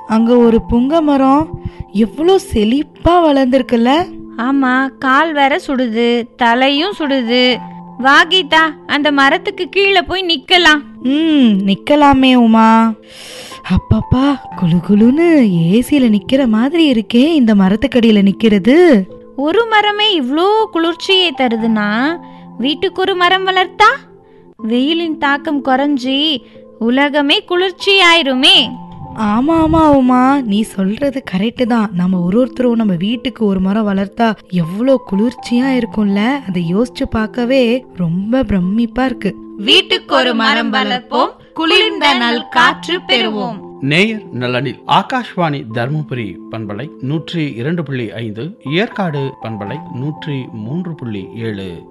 அங்க ஒரு புங்க மரம் எவ்வளோ செழிப்பா வளர்ந்துருக்குல்ல. ஆமா, கால் வேற சுடுது, தலையும் சுடுது. வா கீதா, அந்த மரத்துக்கு கீழே போய் நிக்கலாம். நிக்கலாமே உமா. அப்பப்பா, குளு குளுன்னு ஏசியில நிக்கிற மாதிரி இருக்கே இந்த மரத்துக்கடியில நிக்கிறது. ஒரு மரமே இவ்ளோ குளிர்ச்சியை தருதுன்னா வீட்டுக்கு ஒரு மரம் வளர்த்தா வெயிலின் தாக்கம் குறைஞ்சி உலகமே குளிர்ச்சி ஆயிருமே. ஆமா ஆமா உமா, நீ சொல்றது கரெக்டு தான். நம்ம ஒருத்தரும் நம்ம வீட்டுக்கு ஒரு மரம் வளர்த்தா எவ்வளோ குளிர்ச்சியா இருக்கும்ல. அதை யோசிச்சு பார்க்கவே ரொம்ப பிரமிப்பா இருக்கு. வீட்டுக்கு ஒரு மரம் வளர்ப்போம், குளிர்ந்த நல் காற்று பெறுவோம். நேயர் நலனில் ஆகாஷ்வாணி தர்மபுரி பண்பலை 102.5, ஏற்காடு பண்பலை 103.7.